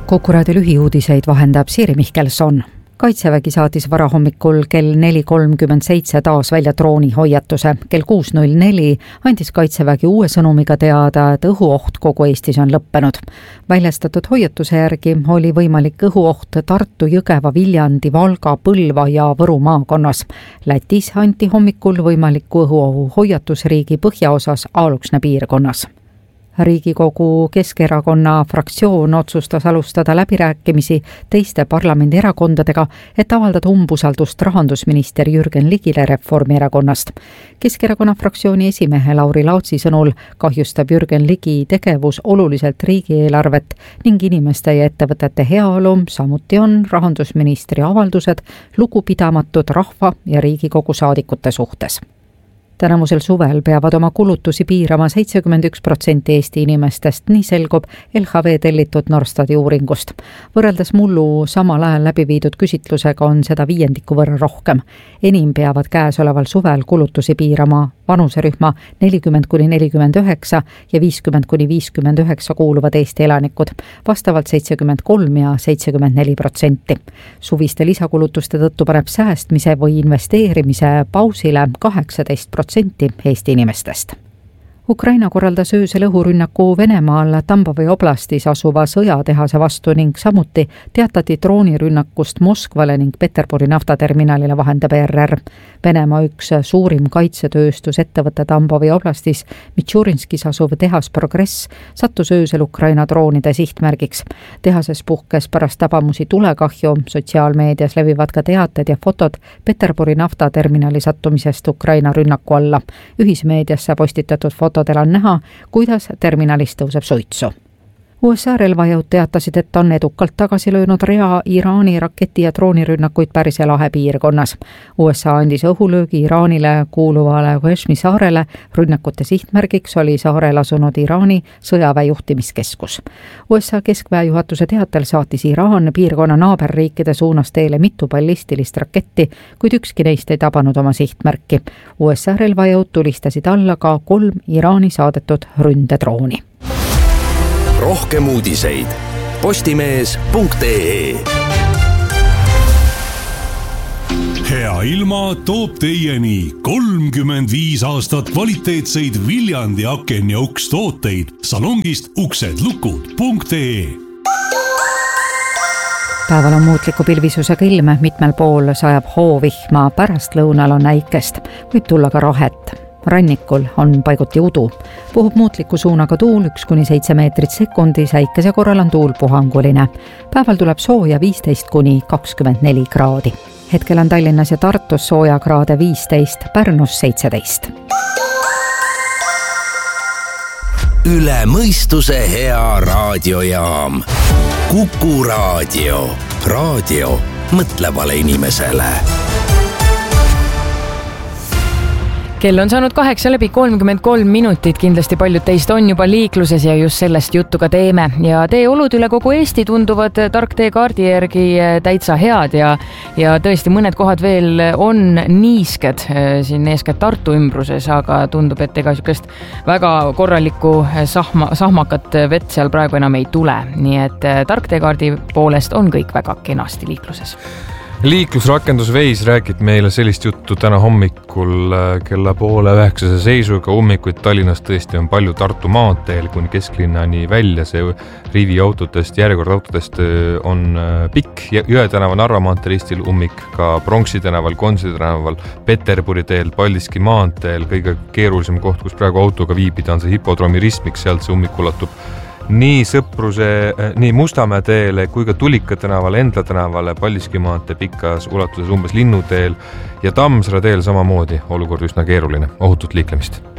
Kuku raadio lühiuudiseid vahendab Siiri Mihkelson. Kaitsevägi saatis varahommikul kell 4.37 taas välja droonihoiatuse. Kell 6.04 andis Kaitsevägi uue sõnumiga teada, et õhuoht kogu Eestis on lõppenud. Väljastatud hoiatuse järgi oli võimalik õhuoht Tartu, Jõgeva, Viljandi, Valga, Põlva ja Võru maakonnas. Lätis anti hommikul võimaliku õhuohu hoiatus riigi põhjaosas Aaluksne piirkonnas. Riigikogu Keskerakonna fraktsioon otsustas alustada läbirääkimisi teiste parlamendierakondadega, et avaldada umbusaldust rahandusminister Jürgen Ligile Reformierakonnast. Keskerakonna fraktsiooni esimehe Lauri Laatsi sõnul kahjustab Jürgen Ligi tegevus oluliselt riigieelarvet ning inimeste ja ettevõtete heaolu, samuti on rahandusministri avaldused lugupidamatud rahva ja Riigikogu saadikute suhtes. Tänamusel suvel peavad oma kulutusi piirama 71% Eesti inimestest, nii selgub LHV tellitud Norstati uuringust. Võrreldes mullu samal ajal läbi viidud küsitlusega on seda 5% võrra rohkem. Enim peavad käesoleval suvel kulutusi piirama vanuserühma 40–49 ja 50–59 kuuluvad Eesti elanikud, vastavalt 73% ja 74%. Suviste lisakulutuste tõttu paneb säästmise või investeerimise pausile 18% Eesti inimestest. Ukraina korraldas öösel õhurünnaku Venemaal Tambovi oblastis asuva sõjatehase vastu ning samuti teatati droonirünnakust Moskvale ning Peterburi naftaterminalile, vahendab ERR. Venemaa üks suurim kaitsetööstusettevõte Tambovi oblastis Mitšurinskis asuv tehas Progress sattus öösel Ukraina droonide sihtmärgiks. Tehases puhkes pärast tabamusi tulekahju, sotsiaalmeedias levivad ka teated ja fotod Peterburi naftaterminali sattumisest Ukraina rünnaku alla. Ühismeediasse postitatud fotodel on näha, kuidas terminalist tõuseb suitsu. USA relvajõud teatasid, et on edukalt tagasi löönud rea Iraani raketi- ja droonirünnakuid Pärsia lahe piirkonnas. USA andis õhulöögi Iraanile kuuluvale Qashmi saarele. Rünnakute sihtmärgiks oli saarel asunud Iraani sõjaväe juhtimiskeskus. USA keskväe juhatuse teatel saatis Iraan piirkonna naaberriikide suunas teele mitu ballistilist raketti, kuid ükski neist ei tabanud oma sihtmärki. USA relvajõud tulistasid alla ka 3 Iraani saadetud ründedrooni. Rohkem uudiseid postimees.ee. Hea ilma toob teieni 35 aastat kvaliteetseid Viljandi aken- ja ukstooteid salongist uksedlukud.ee. Päeval on muutliku pilvisusega ilm, mitmel pool sajab hoovihma, pärastlõunal on äikest, võib tulla ka rahet. Rannikul on paiguti udu. Puhub muutliku suunaga tuul 1–7 meetrit sekundis, äikese korral on tuul puhanguline. Päeval tuleb sooja 15–24 kraadi. Hetkel on Tallinnas ja Tartus sooja kraade 15, Pärnus 17. Üle mõistuse hea raadiojaam. Kuku raadio. Raadio mõtlevale inimesele. Kell on saanud 8:33, kindlasti paljud teist on juba liikluses ja just sellest juttu ka teeme. Ja teeolud üle kogu Eesti tunduvad Tark teekaardi järgi täitsa head ja tõesti mõned kohad veel on niisked siin eeskätt Tartu ümbruses, aga tundub, et ega sükest väga korralikku sahmakat vett seal praegu enam ei tule. Nii et Tark teekaardi poolest on kõik väga kenasti liikluses. Liiklusrakendus Waze räägib meile sellist juttu täna hommikul kella 8:30 seisuga. Ummikuid Tallinnas tõesti on palju Tartu maanteel kuni kesklinnani välja. See rivi autodest, järjekord autodest on pikk. Jõe tänaval, Narva maanteel Eestil ummik, ka Pronksi tänaval, Gonsiori tänaval, Peterburi teel, Paldiski maanteel. Kõige keerulisem koht, kus praegu autoga viibida, on see hipodroomi ristmik, sealt see ummik ulatub nii Mustamäe teele kui ka Tulika tänavale, Endla tänavale, Paldiski maantee pikas ulatuses umbes Linnuteel ja Tammsaare teel samamoodi olukord üsna keeruline. Ohutut liiklemist.